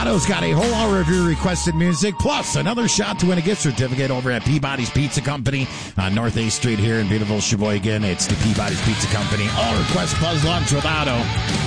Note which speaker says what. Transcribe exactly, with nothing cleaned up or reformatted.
Speaker 1: Otto's got a whole hour of your requested music, plus another shot to win a gift certificate over at Peabody's Pizza Company on North eighth Street here in beautiful Sheboygan. It's the Peabody's Pizza Company All Request Buzz Lunch with Otto.